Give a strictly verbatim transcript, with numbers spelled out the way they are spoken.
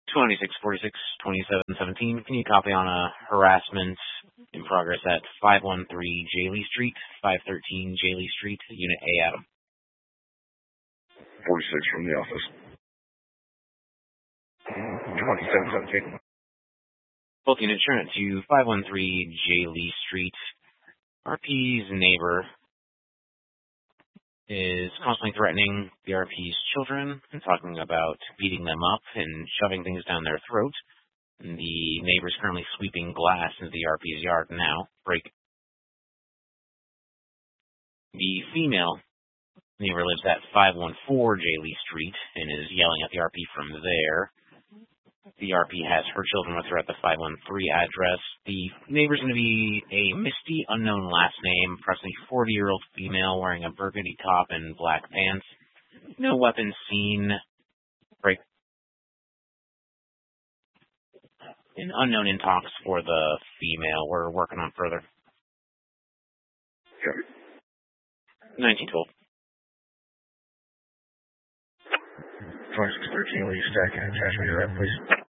twenty-six forty-six twenty-seven seventeen. Can you copy on a harassment in progress at five one three Jaley Street, five thirteen Jaley Street, Unit A, Adam? forty-six from the office. twenty-seven seventeen. Both units turn it to five one three Jaley Street. R P's neighbor is constantly threatening the R P's children and talking about beating them up and shoving things down their throat. And the neighbor is currently sweeping glass into the R P's yard now. Break. The female neighbor lives at five one four Jaley Street and is yelling at the R P from there. The R P has her children with her at the five one three address. The neighbor's going to be a Misty, unknown last name, approximately forty-year-old female wearing a burgundy top and black pants. No weapons seen. Break. An unknown in talks for the female. We're working on further. Sure. nineteen twelve. twenty-six thirteen, will you stack and attach me to that, please?